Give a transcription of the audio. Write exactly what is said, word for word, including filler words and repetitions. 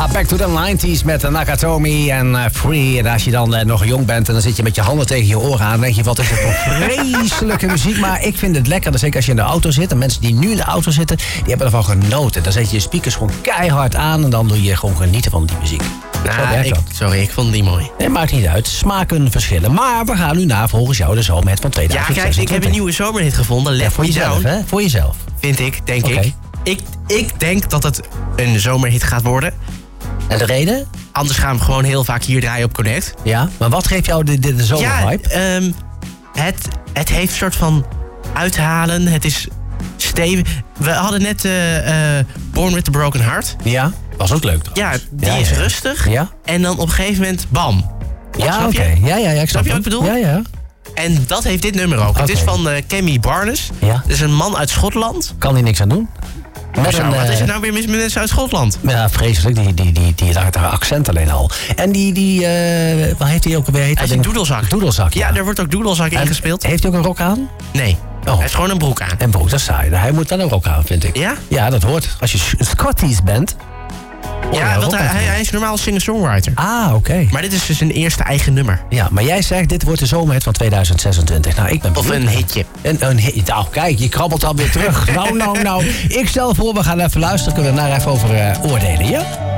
Ja, back to the nineties met Nakatomi en uh, Free. En als je dan uh, nog jong bent en dan zit je met je handen tegen je oren aan... dan denk je, wat is het voor vreselijke muziek. Maar ik vind het lekker, zeker als je in de auto zit. En mensen die nu in de auto zitten, die hebben ervan genoten. Dan zet je je speakers gewoon keihard aan... en dan doe je gewoon genieten van die muziek. Nou, ik, sorry, ik vond die mooi. Nee, maakt niet uit. Smaken verschillen. Maar we gaan nu naar volgens jou de zomerhit van tweeduizend zesentwintig. Ja, kijk, ik heb een nieuwe zomerhit gevonden. Let ja, voor jezelf, down. hè? Voor jezelf. Vind ik, denk okay. ik. ik. Ik denk dat het een zomerhit gaat worden. En de reden? Anders gaan we gewoon heel vaak hier draaien op Connect. Ja, maar wat geeft jou de, de, de zomerhype? Ja, um, het, het heeft een soort van uithalen. Het is stevig. We hadden net uh, uh, Born with a Broken Heart. Ja, was ook leuk trouwens. Ja, die ja, is ja. rustig. Ja. En dan op een gegeven moment, bam. Ja, oké. Okay. Ja, ja, ja, ik snap, snap je wat ik bedoel? Ja, ja. En dat heeft dit nummer ook. Okay. Het is van uh, Kemi Barnes. Ja. Dat is een man uit Schotland. Kan hij niks aan doen? Met zo, een, wat is er nou weer mis met mensen uit Schotland? Ja, vreselijk. Die, die, die, die, haar accent alleen al. En die, die uh, wat heeft hij ook weer? Hij is een doedelzak. Doedelzak, ja. Ja, er wordt ook doedelzak in gespeeld. Heeft hij ook een rok aan? Nee. Oh. Hij heeft gewoon een broek aan. Een broek, dat is saai. Hij moet wel een rok aan, vind ik. Ja? Ja, dat hoort. Als je Scottisch bent... Ja, want hij, hij, hij is normaal singer-songwriter. Ah, oké. Okay. Maar dit is dus zijn eerste eigen nummer. Ja, maar jij zegt, dit wordt de zomerhit van tweeduizend zesentwintig. Nou, ik ben of een hitje. Een, een hit. Nou, kijk, je krabbelt alweer terug. nou, nou, nou. Ik stel voor, we gaan even luisteren. Kunnen we daar even over uh, oordelen, ja?